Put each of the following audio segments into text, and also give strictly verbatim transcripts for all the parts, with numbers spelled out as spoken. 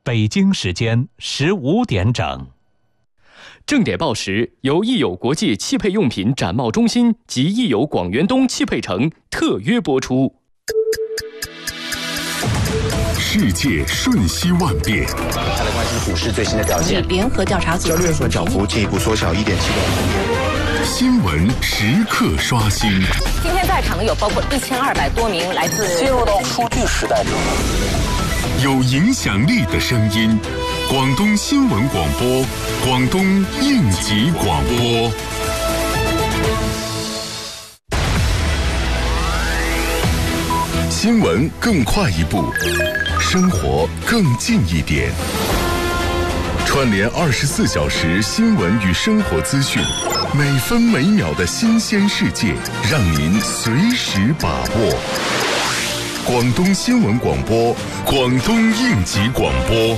北京时间十五点整。 正点报时由益友国际汽配用品展贸中心及益友广元东汽配城特约播出。 世界瞬息万变， 再来关心股市最新的表现。 联合调查组交易日涨幅进一步缩小一点七个百分点。 新闻时刻刷新。 今天在场的有包括一千二百多名来自进入到数据时代。 有影响力的声音，广东新闻广播，广东应急广播。新闻更快一步，生活更近一点。串联二十四小时新闻与生活资讯，每分每秒的新鲜世界，让您随时把握。广东新闻广播，广东应急广播。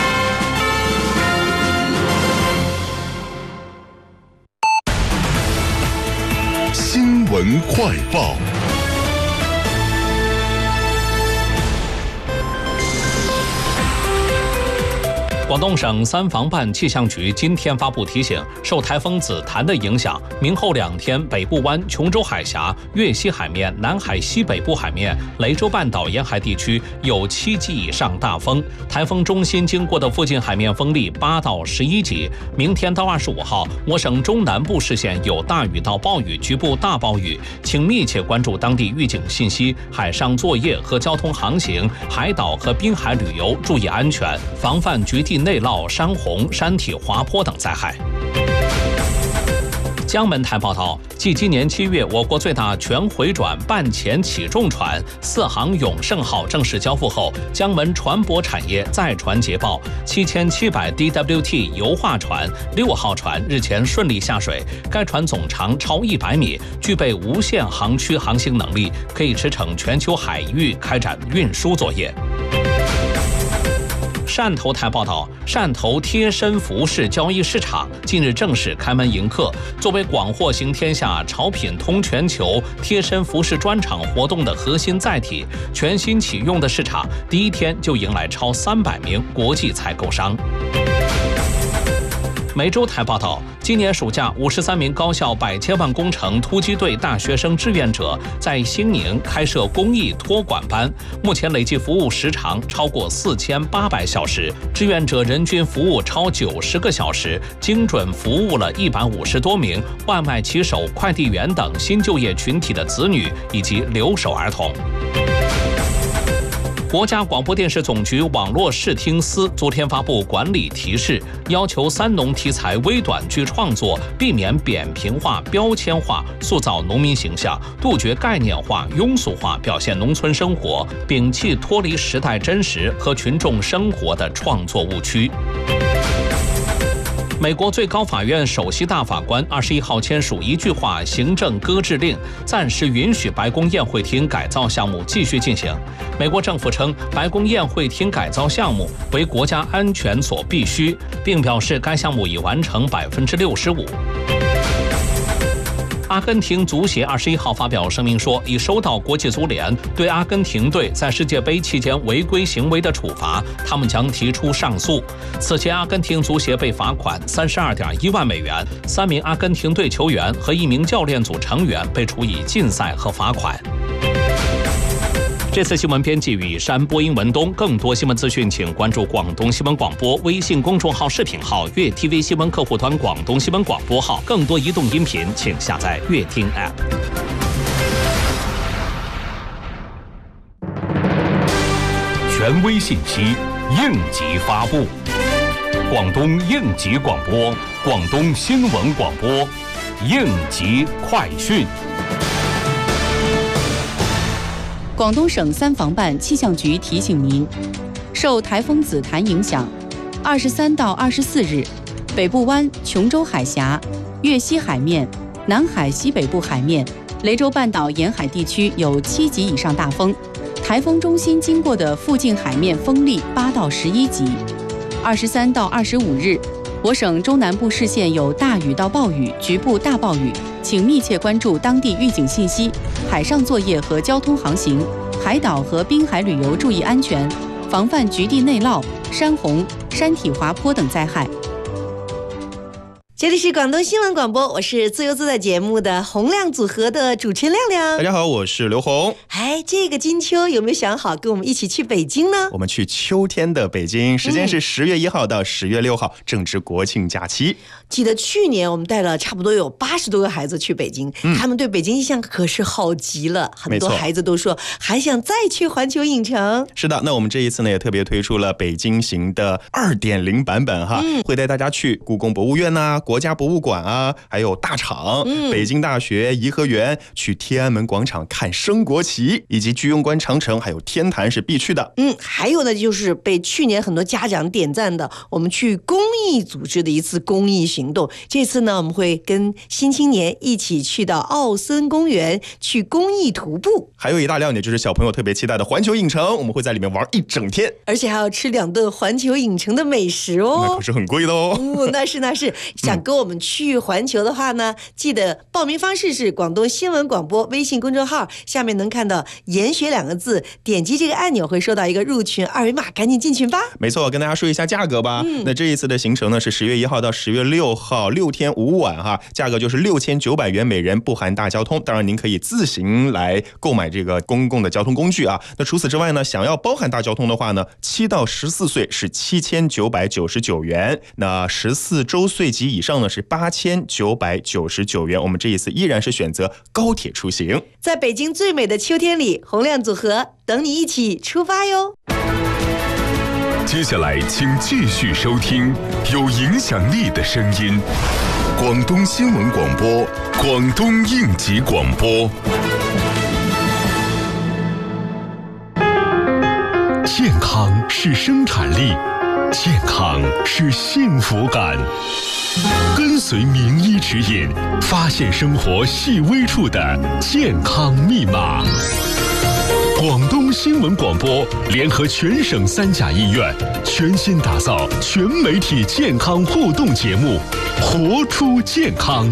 新闻快报。 广东省三防办气象局今天发布提醒，受台风紫檀的影响，明后两天北部湾、琼州海峡、粤西海面、南海西北部海面、雷州半岛沿海地区有七级以上大风，台风中心经过的附近海面风力八到十一级。明天到二十五号，我省中南部市县有大雨到暴雨，局部大暴雨，请密切关注当地预警信息，海上作业和交通航行，海岛和滨海旅游注意安全，防范局地内涝、山洪、山体滑坡等灾害。江门台报道，继今年七月我国最大全回转半潜起重船四航永盛号正式交付后，江门船舶产业再传捷报，七千七百 D W T 油画船六号船日前顺利下水，该船总长超一百米，具备无限航区航行能力，可以驰骋全球海域开展运输作业。汕头台报道，汕头贴身服饰交易市场近日正式开门迎客。作为广货行天下、潮品通全球贴身服饰专场活动的核心载体，全新启用的市场第一天就迎来超三百名国际采购商。梅州台报道，今年暑假，五十三名高校百千万工程突击队大学生志愿者在兴宁开设公益托管班，目前累计服务时长超过四千八百小时，志愿者人均服务超九十个小时，精准服务了一百五十多名外卖骑手、快递员等新就业群体的子女以及留守儿童。国家广播电视总局网络视听司昨天发布管理提示，要求三农题材微短剧创作避免扁平化、标签化塑造农民形象，杜绝概念化、庸俗化表现农村生活，摒弃脱离时代真实和群众生活的创作误区。美国最高法院首席大法官二十一号签署一句话行政搁置令，暂时允许白宫宴会厅改造项目继续进行。美国政府称，白宫宴会厅改造项目为国家安全所必须，并表示该项目已完成百分之六十五。阿根廷足协二十一号发表声明说，已收到国际足联对阿根廷队在世界杯期间违规行为的处罚，他们将提出上诉。此前，阿根廷足协被罚款三十二点一万美元，三名阿根廷队球员和一名教练组成员被处以禁赛和罚款。这次新闻编辑雨山，播音文东。更多新闻资讯，请关注广东新闻广播微信公众号、视频号、粤 T V 新闻客户端、广东新闻广播号。更多移动音频，请下载粤听 App。 权威信息，应急发布。广东应急广播，广东新闻广播，应急快讯。 广东省三防办气象局提醒您，受台风紫檀影响，二十三到二十四日，北部湾、琼州海峡、粤西海面、南海西北部海面、雷州半岛沿海地区有七级以上大风，台风中心经过的附近海面风力八到十一级。二十三到二十五日，我省中南部市县有大雨到暴雨，局部大暴雨，请密切关注当地预警信息，海上作业和交通航行，海岛和滨海旅游注意安全， 防范局地内涝、山洪、山体滑坡等灾害。 这里是广东新闻广播，我是自由自在节目的洪亮组合的主持人亮亮。 大家好，我是刘红。 哎，这个金秋有没有想好跟我们一起去北京呢？ 我们去秋天的北京，时间是十月一号到十月六号，正值国庆假期。 记得去年我们带了差不多有八十多个孩子去北京、嗯、他们对北京印象可是好极了，很多孩子都说还想再去环球影城。 是的，那我们这一次呢也特别推出了北京行的 二点零 版本哈、嗯，会带大家去故宫博物院啊、国家博物馆啊，还有大厂、嗯、北京大学、颐和园，去天安门广场看升国旗，以及居庸关长城还有天坛是必去的。 嗯，还有呢就是被去年很多家长点赞的，我们去公益组织的一次公益行动。这次呢我们会跟新青年一起去到奥森公园去公益徒步， 还有一大亮点就是小朋友特别期待的环球影城，我们会在里面玩一整天， 而且还要吃两顿环球影城的美食哦， 那可是很贵的哦。 哦，那是那是，想跟我们去环球的话呢、嗯、记得报名方式是广东新闻广播微信公众号下面能看到研学两个字，点击这个按钮会收到一个入群二维码，赶紧进群吧。 没错，跟大家说一下价格吧、嗯、那这一次的行程呢是十月一号到十月六号，六天五晚哈，价格就是六千九百元每人，不含大交通。当然您可以自行来购买这个公共的交通工具啊。那除此之外呢，想要包含大交通的话呢，七到十四岁是七千九百九十九元，那十四周岁及以上呢是八千九百九十九元。我们这一次依然是选择高铁出行， 在北京最美的秋天里，洪亮组合等你一起出发哟。 接下来请继续收听有影响力的声音，广东新闻广播，广东应急广播。健康是生产力，健康是幸福感。跟随名医指引，发现生活细微处的健康密码。广东新闻广播联合全省三甲医院，全新打造全媒体健康互动节目《活出健康》。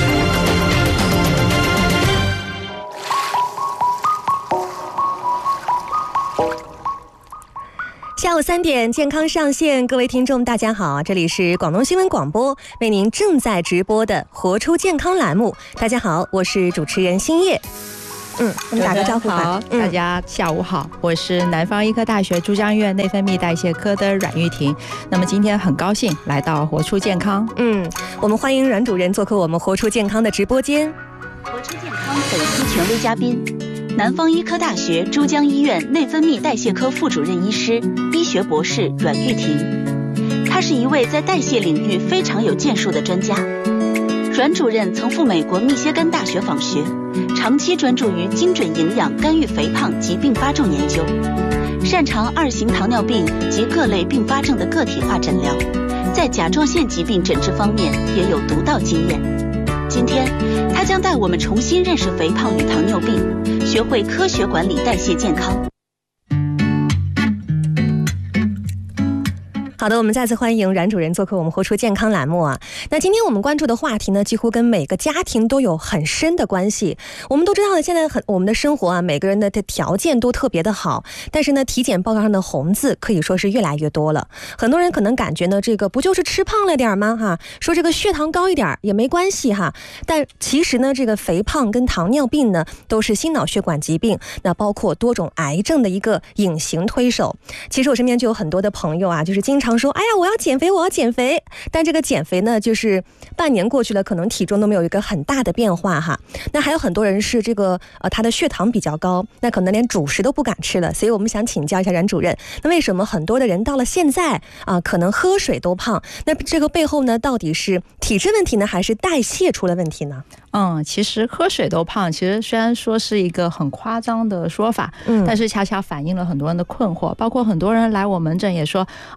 下午三点，健康上线，各位听众大家好，这里是广东新闻广播为您正在直播的《活出健康》栏目。大家好，我是主持人新叶。嗯，我们打个招呼吧。 好，大家下午好，我是南方医科大学珠江医院内分泌代谢科的阮玉婷。那么今天很高兴来到活出健康。 嗯，我们欢迎阮主任做客我们活出健康的直播间。 活出健康本期权威嘉宾，南方医科大学珠江医院内分泌代谢科副主任医师、医学博士阮玉婷。他是一位在代谢领域非常有建树的专家。阮主任曾赴美国密歇根大学访学，长期专注于精准营养干预肥胖及并发症研究，擅长二型糖尿病及各类并发症的个体化诊疗，在甲状腺疾病诊治方面也有独到经验。今天，他将带我们重新认识肥胖与糖尿病，学会科学管理代谢健康。 好的，我们再次欢迎阮主任做客我们活出健康栏目啊。那今天我们关注的话题呢，几乎跟每个家庭都有很深的关系。我们都知道呢，现在很我们的生活啊，每个人的条件都特别的好，但是呢，体检报告上的红字可以说是越来越多了。很多人可能感觉呢，这个不就是吃胖了点吗？哈，说这个血糖高一点也没关系哈。但其实呢，这个肥胖跟糖尿病呢，都是心脑血管疾病，那包括多种癌症的一个隐形推手。其实我身边就有很多的朋友啊，就是经常说，哎呀，我要减肥，我要减肥。但这个减肥呢，就是半年过去了，可能体重都没有一个很大的变化哈。那还有很多人是这个呃，他的血糖比较高，那可能连主食都不敢吃了。所以我们想请教一下阮主任，那为什么很多的人到了现在啊、呃，可能喝水都胖？那这个背后呢，到底是体质问题呢，还是代谢出了问题呢？ 嗯，其实喝水都胖，其实虽然说是一个很夸张的说法，嗯，但是恰恰反映了很多人的困惑，包括很多人来我门诊也说啊，我明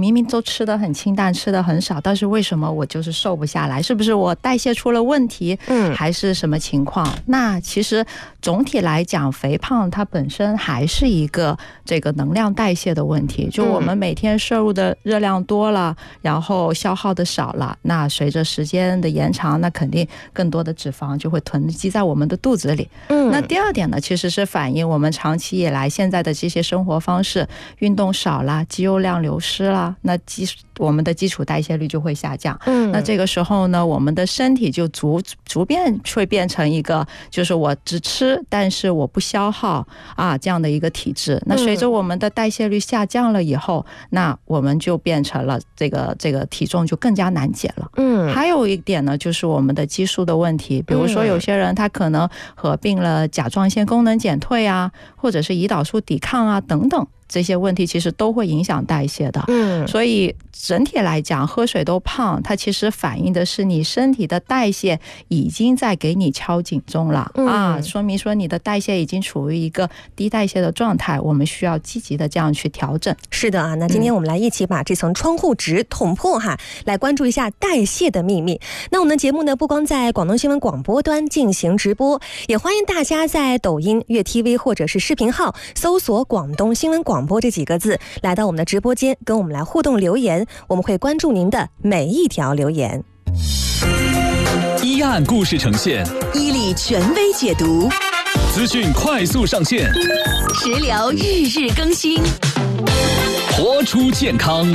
明明都吃得很清淡，吃得很少，但是为什么我就是瘦不下来？是不是我代谢出了问题？嗯，还是什么情况？那其实总体来讲，肥胖它本身还是一个这个能量代谢的问题。就我们每天摄入的热量多了，然后消耗的少了，那随着时间的延长，那肯定更多的脂肪就会囤积在我们的肚子里。嗯，那第二点呢，其实是反映我们长期以来现在的这些生活方式，运动少啦，肌肉量流失啦，那基我们的基础代谢率就会下降。嗯，那这个时候呢，我们的身体就逐逐渐会变成一个，就是我只吃，但是我不消耗啊这样的一个体质。那随着我们的代谢率下降了以后，那我们就变成了这个这个体重就更加难减了。嗯，还有一点呢，就是我们的激素的问题，比如说有些人他可能合并了甲状腺功能减退啊，或者是胰岛素抵抗啊等等。这些问题其实都会影响代谢的。嗯，所以整体来讲，喝水都胖，它其实反映的是你身体的代谢已经在给你敲警钟了。嗯，啊，说明说你的代谢已经处于一个低代谢的状态，我们需要积极的这样去调整。 是的啊，那今天我们来一起把这层窗户纸捅破哈，来关注一下代谢的秘密。那我们的节目呢，不光在广东新闻广播端进行直播，也欢迎大家在抖音、粤 T V 或者是视频号搜索广东新闻广播广播这几个字，来到我们的直播间跟我们来互动留言，我们会关注您的每一条留言。 一案故事呈现， 伊利权威解读， 资讯快速上线， 食疗日日更新， 活出健康。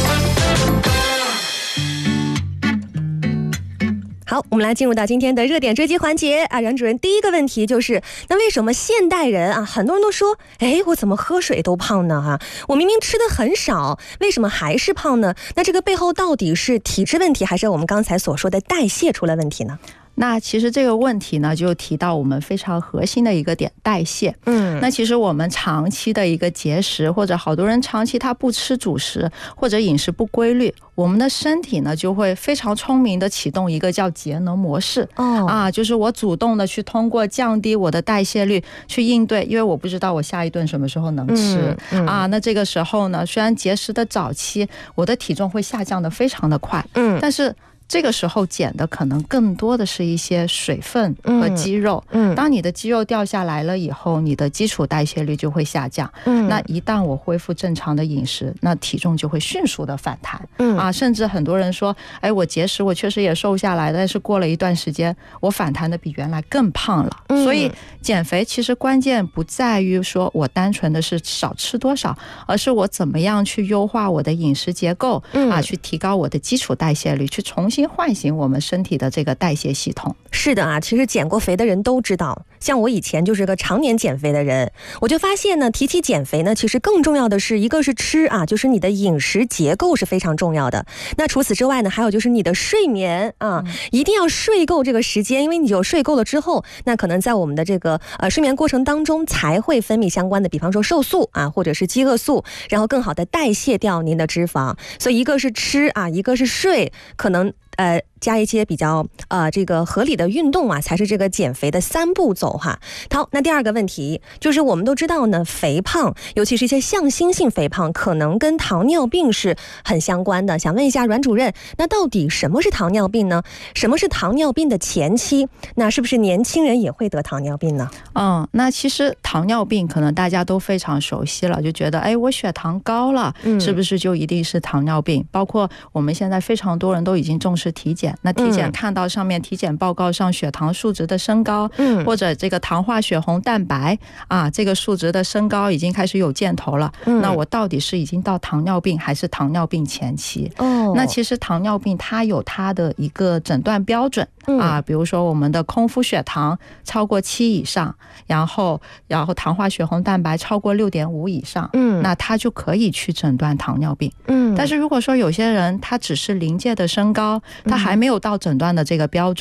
好，我们来进入到今天的热点追击环节啊，阮主任，第一个问题就是，那为什么现代人啊，很多人都说，哎，我怎么喝水都胖呢？哈、啊，我明明吃的很少，为什么还是胖呢？那这个背后到底是体质问题，还是我们刚才所说的代谢出了问题呢？ 那其实这个问题呢，就提到我们非常核心的一个点，代谢。嗯，那其实我们长期的一个节食，或者好多人长期他不吃主食，或者饮食不规律，我们的身体呢就会非常聪明的启动一个叫节能模式。哦，啊，就是我主动的去通过降低我的代谢率去应对，因为我不知道我下一顿什么时候能吃。嗯嗯、啊，那这个时候呢，虽然节食的早期，我的体重会下降的非常的快。嗯，但是这个时候减的可能更多的是一些水分和肌肉。嗯，当你的肌肉掉下来了以后，你的基础代谢率就会下降。嗯，那一旦我恢复正常的饮食，那体重就会迅速的反弹。嗯啊，甚至很多人说，哎，我节食我确实也瘦下来，但是过了一段时间，我反弹的比原来更胖了。嗯，所以减肥其实关键不在于说我单纯的是少吃多少，而是我怎么样去优化我的饮食结构。嗯啊，去提高我的基础代谢率，去重新唤醒我们身体的这个代谢系统。 是的啊，其实减过肥的人都知道，像我以前就是个常年减肥的人，我就发现呢，提起减肥呢，其实更重要的是一个是吃啊，就是你的饮食结构是非常重要的。那除此之外呢，还有就是你的睡眠啊，嗯、一定要睡够这个时间，因为你有睡够了之后，那可能在我们的这个呃睡眠过程当中才会分泌相关的，比方说瘦素啊，或者是饥饿素，然后更好的代谢掉您的脂肪。所以一个是吃啊，一个是睡，可能呃加一些比较呃这个合理的运动啊，才是这个减肥的三步走哈。好，那第二个问题就是我们都知道呢，肥胖，尤其是一些向心性肥胖，可能跟糖尿病是很相关的。想问一下阮主任，那到底什么是糖尿病呢？什么是糖尿病的前期？那是不是年轻人也会得糖尿病呢？ 嗯，那其实糖尿病可能大家都非常熟悉了，就觉得哎，我血糖高了，是不是就一定是糖尿病？嗯、包括我们现在非常多人都已经重视体检。那体检看到上面体检报告上血糖数值的升高，嗯，或者这个糖化血红蛋白啊，这个数值的升高已经开始有箭头了。嗯，那我到底是已经到糖尿病还是糖尿病前期？哦，那其实糖尿病它有它的一个诊断标准。啊，比如说我们的空腹血糖超过七以上，然后然后糖化血红蛋白超过六点五以上，嗯，那它就可以去诊断糖尿病。嗯，但是如果说有些人他只是临界的升高，他还没有到诊断的这个标准。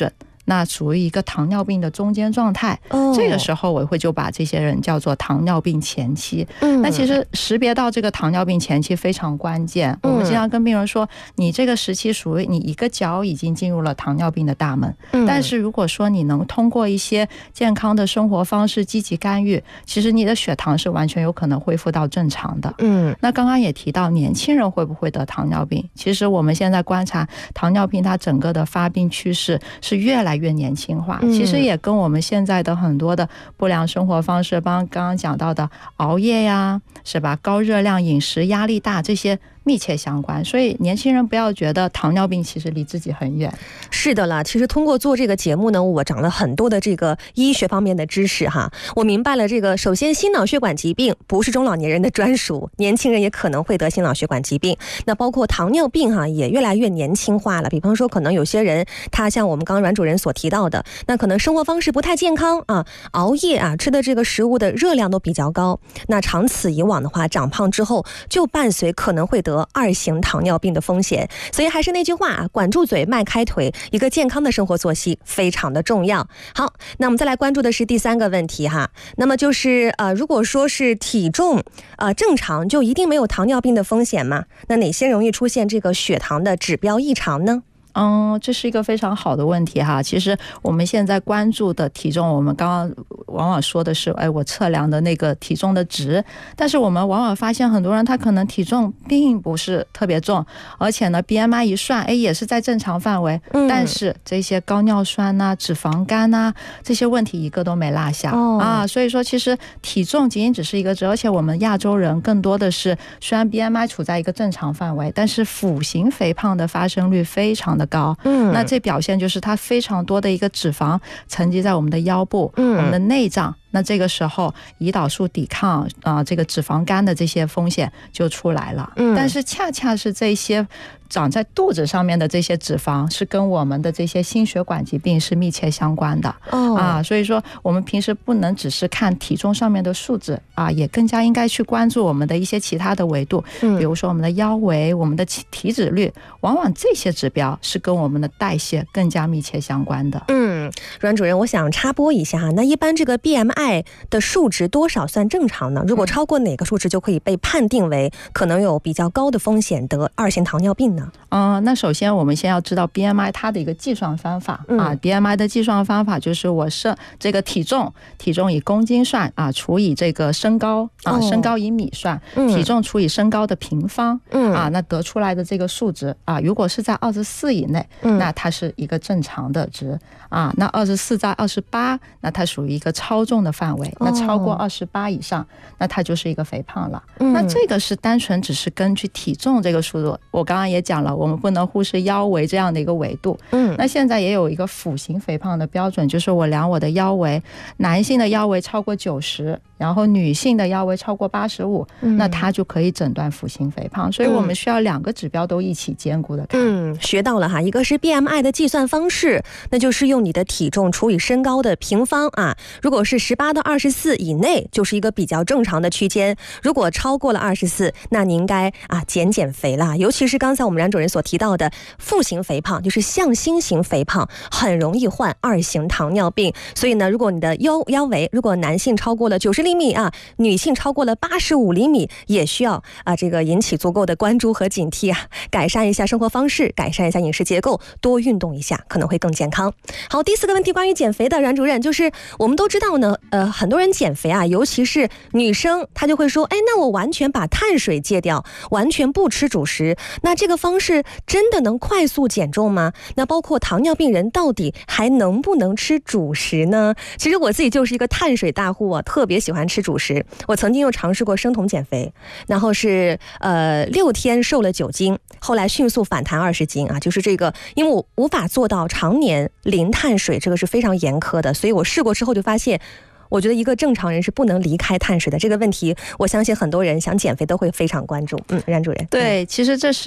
那属于一个糖尿病的中间状态。哦，这个时候我会就把这些人叫做糖尿病前期。嗯，那其实识别到这个糖尿病前期非常关键。嗯，我们经常跟病人说，你这个时期属于你一个脚已经进入了糖尿病的大门。嗯，但是如果说你能通过一些健康的生活方式积极干预，其实你的血糖是完全有可能恢复到正常的。嗯，那刚刚也提到年轻人会不会得糖尿病，其实我们现在观察糖尿病它整个的发病趋势是越来越年轻化。嗯，其实也跟我们现在的很多的不良生活方式，帮刚刚讲到的熬夜呀，是吧？高热量饮食、压力大这些密切相关，所以年轻人不要觉得糖尿病其实离自己很远。 是的啦，其实通过做这个节目呢，我长了很多的这个医学方面的知识哈。我明白了这个，首先心脑血管疾病不是中老年人的专属，年轻人也可能会得心脑血管疾病。那包括糖尿病哈，也越来越年轻化了。比方说，可能有些人他像我们刚刚阮主任所提到的，那可能生活方式不太健康啊，熬夜啊，吃的这个食物的热量都比较高。那长此以往的话，长胖之后就伴随可能会得二型糖尿病的风险。所以还是那句话啊，管住嘴，迈开腿，一个健康的生活作息非常的重要。好，那我们再来关注的是第三个问题哈，那么就是呃，如果说是体重呃正常，就一定没有糖尿病的风险吗？那哪些容易出现这个血糖的指标异常呢？ 嗯，这是一个非常好的问题哈。其实我们现在关注的体重，我们刚刚往往说的是，哎，我测量的那个体重的值，但是我们往往发现很多人他可能体重并不是特别重，而且呢 B M I 一算，哎，也是在正常范围，嗯，但是这些高尿酸呐、啊、脂肪肝呐、啊、这些问题一个都没落下、哦、啊。所以说，其实体重仅仅只是一个值，而且我们亚洲人更多的是，虽然 B M I 处在一个正常范围，但是腹型肥胖的发生率非常的高，嗯，那这表现就是它非常多的一个脂肪沉积在我们的腰部，嗯，我们的内脏，那这个时候胰岛素抵抗啊、呃，这个脂肪肝的这些风险就出来了。嗯，但是恰恰是这些长在肚子上面的这些脂肪是跟我们的这些心血管疾病是密切相关的。哦，啊，所以说我们平时不能只是看体重上面的数字啊，也更加应该去关注我们的一些其他的维度，嗯，比如说我们的腰围、我们的体脂率，往往这些指标是跟我们的代谢更加密切相关的。 嗯，阮主任，我想插播一下哈，那一般这个 B M I 的数值多少算正常呢？如果超过哪个数值就可以被判定为可能有比较高的风险得二型糖尿病呢？ 嗯、呃，那首先我们先要知道 B M I 它的一个计算方法、嗯、啊 ，B M I 的计算方法就是我是这个体重，体重以公斤算啊，除以这个身高啊，哦、身高以米算，嗯、体重除以身高的平方，嗯啊，那得出来的这个数值啊，如果是在二十四以内，嗯，那它是一个正常的值啊，那二十四在二十八，那它属于一个超重的范围，哦、那超过二十八以上，那它就是一个肥胖了。嗯、那这个是单纯只是根据体重这个数字，我刚刚也讲了，我们不能忽视腰围这样的一个维度。嗯，那现在也有一个腹型肥胖的标准，就是我量我的腰围，男性的腰围超过九十，然后女性的腰围超过八十五，那它就可以诊断腹型肥胖。所以我们需要两个指标都一起兼顾的看。 嗯，学到了哈，一个是 B M I 的计算方式，那就是用你的体重除以身高的平方啊。如果是十八到二十四以内，就是一个比较正常的区间；如果超过了二十四，那你应该啊减减肥啦。尤其是刚才我们冉主任所提到的腹型肥胖，就是向心型肥胖，很容易患二型糖尿病。所以呢，如果你的腰腰围，如果男性超过了九十厘米啊，女性超过了八十五厘米，也需要啊这个引起足够的关注和警惕啊，改善一下生活方式，改善一下饮食结构，多运动一下，可能会更健康。好，第四个问题关于减肥的，冉主任，就是我们都知道呢，呃，很多人减肥啊，尤其是女生，她就会说，哎，那我完全把碳水戒掉，完全不吃主食，那这个方式真的能快速减重吗？那包括糖尿病人到底还能不能吃主食呢？其实我自己就是一个碳水大户啊，特别喜欢吃主食。我曾经又尝试过生酮减肥，然后是呃六天瘦了九斤，后来迅速反弹二十斤啊，就是这个，因为我无法做到常年零碳水，这个是非常严苛的，所以我试过之后就发现，我觉得一个正常人是不能离开碳水的。这个问题，我相信很多人想减肥都会非常关注。嗯，冉主任， 对，其实这是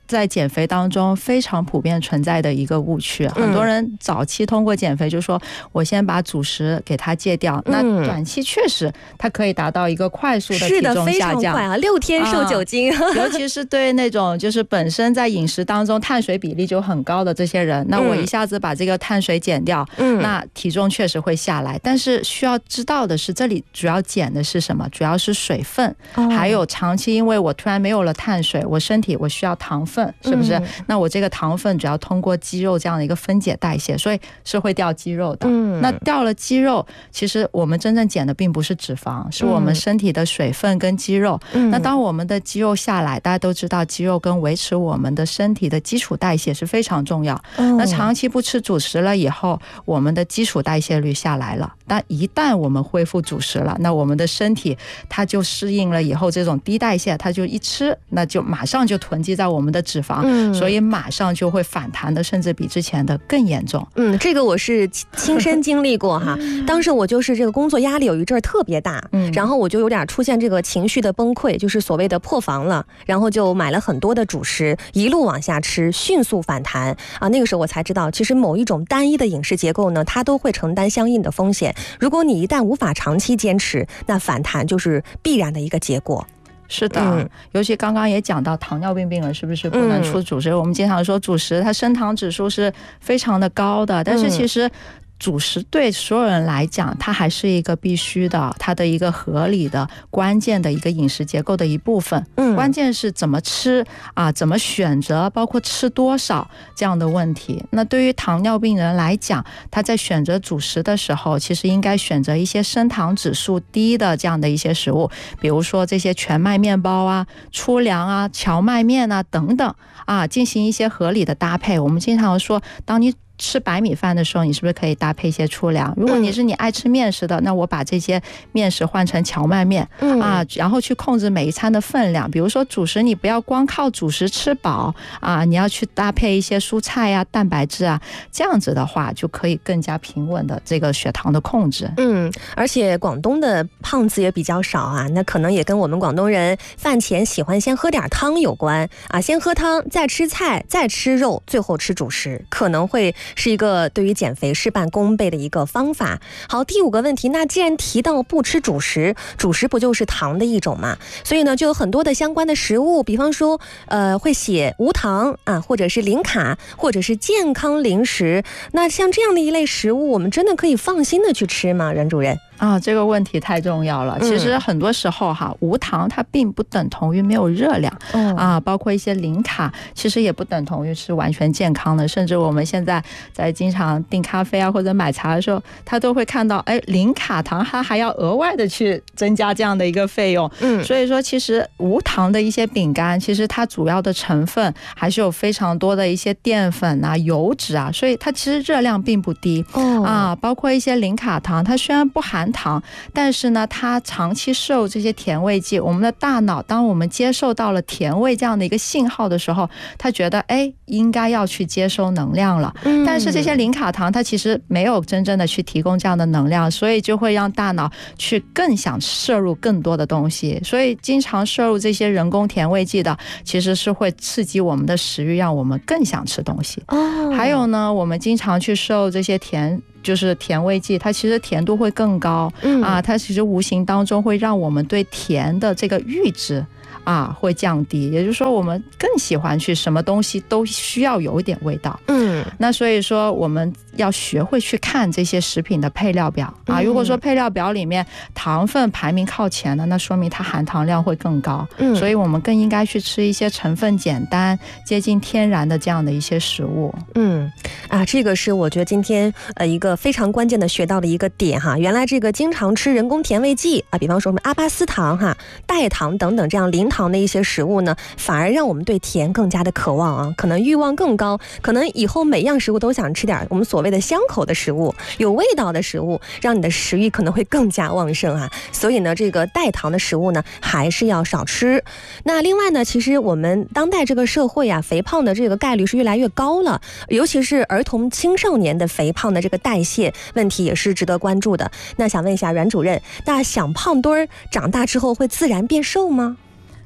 在减肥当中非常普遍存在的一个误区，很多人早期通过减肥就说我先把主食给它戒掉，那短期确实它可以达到一个快速的体重下降， 是的，非常快啊，六天瘦九斤， 尤其是对那种就是本身在饮食当中碳水比例就很高的这些人，那我一下子把这个碳水减掉，那体重确实会下来，但是需要知道的是这里主要减的是什么，主要是水分，还有长期因为我突然没有了碳水，我身体我需要糖分，是不是？那我这个糖分主要通过肌肉这样的一个分解代谢，所以是会掉肌肉的。那掉了肌肉，其实我们真正减的并不是脂肪，是我们身体的水分跟肌肉。那当我们的肌肉下来，大家都知道肌肉跟维持我们的身体的基础代谢是非常重要。那长期不吃主食了以后，我们的基础代谢率下来了，但一旦我们恢复主食了，那我们的身体它就适应了以后这种低代谢，它就一吃那就马上就囤积在我们的脂肪，嗯、所以马上就会反弹的，甚至比之前的更严重。 嗯，这个我是亲身经历过哈。当时我就是这个工作压力有一阵儿特别大，嗯，然后我就有点出现这个情绪的崩溃，就是所谓的破防了，然后就买了很多的主食，一路往下吃，迅速反弹啊。那个时候我才知道，其实某一种单一的饮食结构呢，它都会承担相应的风险。如果你一旦无法长期坚持，那反弹就是必然的一个结果。 是的、嗯、尤其刚刚也讲到糖尿病病人是不是不能出主食、嗯、我们经常说主食它升糖指数是非常的高的，但是其实主食对所有人来讲它还是一个必须的，它的一个合理的关键的一个饮食结构的一部分、嗯、关键是怎么吃啊，怎么选择，包括吃多少这样的问题。那对于糖尿病人来讲，他在选择主食的时候其实应该选择一些升糖指数低的这样的一些食物，比如说这些全麦面包啊、粗粮啊、荞麦面啊等等啊，进行一些合理的搭配。我们经常说当你吃白米饭的时候，你是不是可以搭配一些粗粮？如果你是你爱吃面食的，那我把这些面食换成荞麦面、嗯、啊，然后去控制每一餐的分量。比如说主食，你不要光靠主食吃饱啊，你要去搭配一些蔬菜啊、蛋白质啊，这样子的话就可以更加平稳的这个血糖的控制。 嗯，而且广东的胖子也比较少啊，那可能也跟我们广东人饭前喜欢先喝点汤有关啊，先喝汤，再吃菜，再吃肉，最后吃主食，可能会是一个对于减肥事半功倍的一个方法。好，第五个问题，那既然提到不吃主食，主食不就是糖的一种嘛？所以呢，就有很多的相关的食物，比方说，呃，会写无糖啊，或者是零卡，或者是健康零食。那像这样的一类食物，我们真的可以放心的去吃吗？任主任？ 啊，这个问题太重要了。其实很多时候哈，嗯、无糖它并不等同于没有热量、嗯、啊，包括一些零卡，其实也不等同于是完全健康的。甚至我们现在在经常订咖啡啊或者买茶的时候，他都会看到，哎，零卡糖它还要额外的去增加这样的一个费用。嗯，所以说其实无糖的一些饼干，其实它主要的成分还是有非常多的一些淀粉啊、油脂啊，所以它其实热量并不低、哦、啊。包括一些零卡糖，它虽然不含糖，但是呢它长期摄入这些甜味剂，我们的大脑当我们接受到了甜味这样的一个信号的时候，它觉得哎应该要去接收能量了、嗯、但是这些零卡糖它其实没有真正的去提供这样的能量，所以就会让大脑去更想摄入更多的东西，所以经常摄入这些人工甜味剂的其实是会刺激我们的食欲，让我们更想吃东西、哦、还有呢我们经常去摄入这些甜就是甜味剂，它其实甜度会更高、嗯、啊，它其实无形当中会让我们对甜的这个阈值啊会降低，也就是说我们更喜欢去什么东西都需要有一点味道。嗯，那所以说我们要学会去看这些食品的配料表啊，如果说配料表里面糖分排名靠前的，那说明它含糖量会更高。嗯，所以我们更应该去吃一些成分简单、接近天然的这样的一些食物。嗯，啊，这个是我觉得今天呃一个非常关键的学到的一个点哈。原来这个经常吃人工甜味剂啊，比方说什么阿巴斯糖哈、代糖等等这样零糖的一些食物呢，反而让我们对甜更加的渴望啊，可能欲望更高，可能以后每样食物都想吃点我们所谓的香口的食物，有味道的食物，让你的食欲可能会更加旺盛啊。所以呢，这个代糖的食物呢，还是要少吃。那另外呢，其实我们当代这个社会啊，肥胖的这个概率是越来越高了，尤其是儿童青少年的肥胖的这个代谢问题也是值得关注的。那想问一下阮主任，那小胖墩儿长大之后会自然变瘦吗？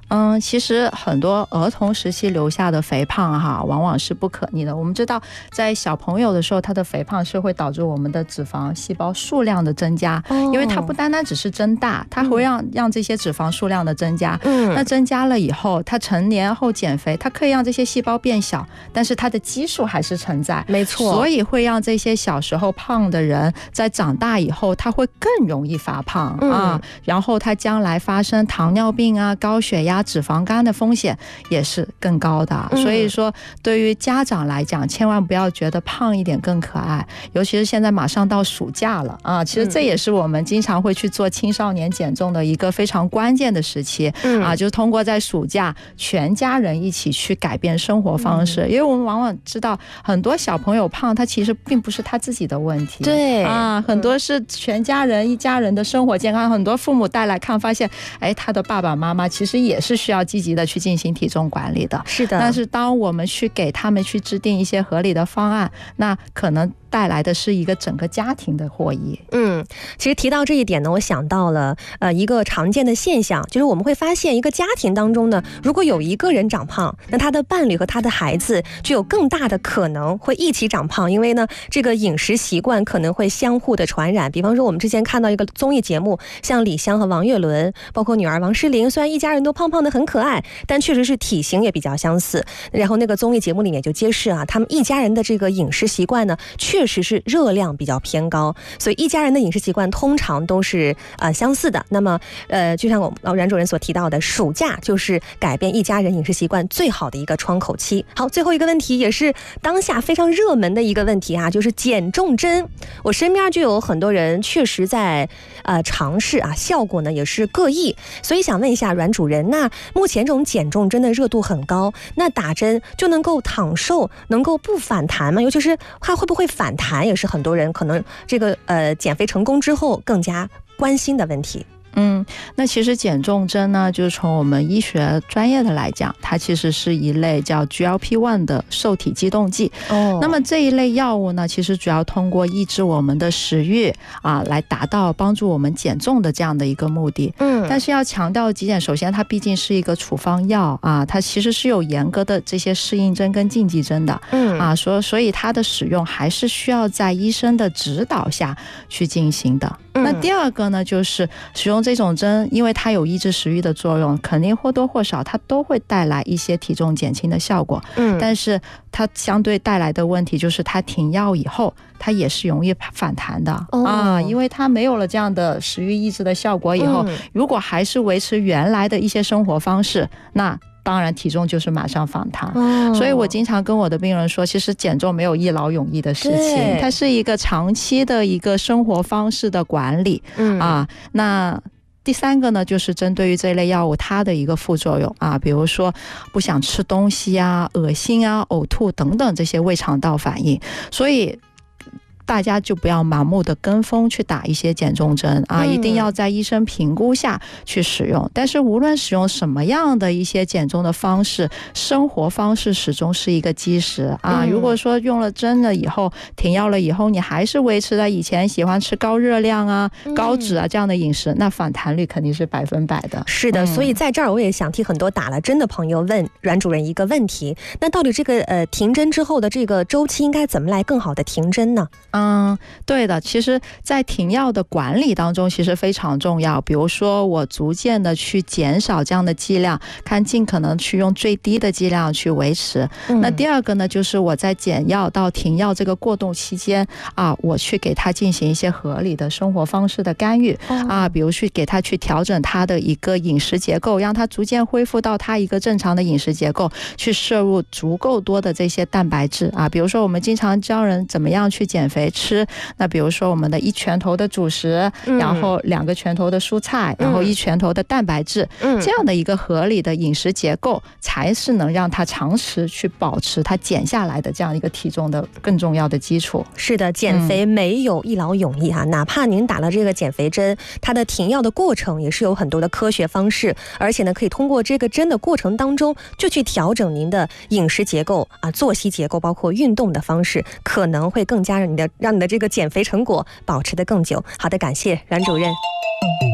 嗯，其实很多儿童时期留下的肥胖哈，往往是不可逆的。我们知道，在小朋友的时候，他的肥胖是会导致我们的脂肪细胞数量的增加，哦、因为它不单单只是增大，它会让、嗯、让这些脂肪数量的增加。嗯，那增加了以后，他成年后减肥，它可以让这些细胞变小，但是它的基数还是存在。 没错， 所以会让这些小时候胖的人，在长大以后，他会更容易发胖、嗯、啊，然后他将来发生糖尿病啊、高血压、脂肪肝的风险也是更高的。嗯、所以说，对于家长来讲，千万不要觉得胖一点更可爱，尤其是现在马上到暑假了啊，其实这也是我们经常会去做青少年减重的一个非常关键的时期、嗯、啊，就是通过在暑假全家人一起去改变生活方式、嗯、因为我们往往知道很多小朋友胖，他其实并不是他自己的问题， 对啊，很多是全家人一家人的生活健康，很多父母带来看发现，哎，他的爸爸妈妈其实也是需要积极的去进行体重管理的。 是的， 但是当我们去给他们去制定一些合理的方案，那可能带来的是一个整个家庭的获益。 嗯，其实提到这一点呢，我想到了呃一个常见的现象，就是我们会发现一个家庭当中呢，如果有一个人长胖，那他的伴侣和他的孩子就有更大的可能会一起长胖，因为呢这个饮食习惯可能会相互的传染。比方说我们之前看到一个综艺节目，像李湘和王岳伦，包括女儿王诗龄，虽然一家人都胖胖的很可爱，但确实是体型也比较相似。然后那个综艺节目里面就揭示啊，他们一家人的这个饮食习惯呢，确实是热量比较偏高，所以一家人的饮食习惯通常都是呃相似的。那么呃，就像我们阮主任所提到的，暑假就是改变一家人饮食习惯最好的一个窗口期。好，最后一个问题也是当下非常热门的一个问题啊，就是减重针。我身边就有很多人确实在呃尝试啊，效果呢也是各异，所以想问一下阮主任，那目前这种减重针的热度很高，那打针就能够躺瘦，能够不反弹吗？尤其是它会不会反弹，也是很多人可能这个呃减肥成功之后更加关心的问题。 嗯，那其实减重针呢，就是从我们医学专业的来讲，它其实是一类叫 G L P 一 的受体激动剂。哦，那么这一类药物呢，其实主要通过抑制我们的食欲啊，来达到帮助我们减重的这样的一个目的。嗯，但是要强调几点，首先它毕竟是一个处方药啊，它其实是有严格的这些适应症跟禁忌症的。嗯啊，所所以它的使用还是需要在医生的指导下去进行的。那第二个呢，就是使用这种针，因为它有抑制食欲的作用，肯定或多或少它都会带来一些体重减轻的效果。嗯，但是它相对带来的问题就是它停药以后，它也是容易反弹的、哦、啊，因为它没有了这样的食欲抑制的效果以后、嗯、如果还是维持原来的一些生活方式，那当然体重就是马上反弹、哦、所以我经常跟我的病人说，其实减重没有一劳永逸的事情，它是一个长期的一个生活方式的管理、嗯、啊。那第三个呢，就是针对于这类药物它的一个副作用啊，比如说不想吃东西啊、恶心啊、呕吐等等这些胃肠道反应，所以大家就不要盲目的跟风去打一些减重针啊，一定要在医生评估下去使用。但是无论使用什么样的一些减重的方式，生活方式始终是一个基石啊。如果说用了针了以后，停药了以后，你还是维持了以前喜欢吃高热量啊、高脂啊这样的饮食，那反弹率肯定是百分百的。 是的，所以在这儿我也想替很多打了针的朋友问阮主任一个问题，那到底这个呃停针之后的这个周期应该怎么来更好的停针呢？ 嗯，对的，其实在停药的管理当中其实非常重要，比如说我逐渐的去减少这样的剂量，看尽可能去用最低的剂量去维持、嗯、那第二个呢，就是我在减药到停药这个过渡期间啊，我去给他进行一些合理的生活方式的干预、哦、啊，比如去给他去调整他的一个饮食结构，让他逐渐恢复到他一个正常的饮食结构，去摄入足够多的这些蛋白质啊，比如说我们经常教人怎么样去减肥吃，那比如说我们的一拳头的主食、嗯、然后两个拳头的蔬菜、嗯、然后一拳头的蛋白质、嗯、这样的一个合理的饮食结构，才是能让他长时去保持他减下来的这样一个体重的更重要的基础。 是的，减肥没有一劳永逸哈、啊嗯，哪怕您打了这个减肥针，它的停药的过程也是有很多的科学方式，而且呢可以通过这个针的过程当中就去调整您的饮食结构啊、作息结构，包括运动的方式，可能会更加让你的让你的这个减肥成果保持得更久。好的，感谢阮主任。